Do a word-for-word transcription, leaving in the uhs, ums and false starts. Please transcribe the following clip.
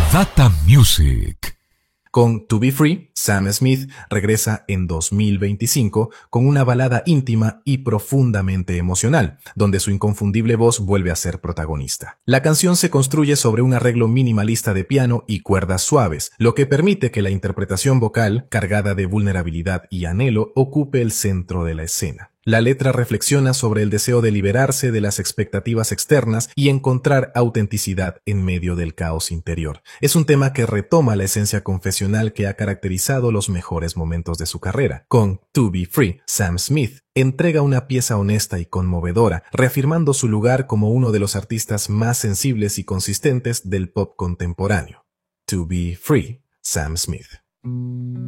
Data Music. Con To Be Free, Sam Smith regresa en dos mil veinticinco con una balada íntima y profundamente emocional, donde su inconfundible voz vuelve a ser protagonista. La canción se construye sobre un arreglo minimalista de piano y cuerdas suaves, lo que permite que la interpretación vocal, cargada de vulnerabilidad y anhelo, ocupe el centro de la escena. La letra reflexiona sobre el deseo de liberarse de las expectativas externas y encontrar autenticidad en medio del caos interior. Es un tema que retoma la esencia confesional que ha caracterizado los mejores momentos de su carrera. Con To Be Free, Sam Smith entrega una pieza honesta y conmovedora, reafirmando su lugar como uno de los artistas más sensibles y consistentes del pop contemporáneo. To Be Free, Sam Smith.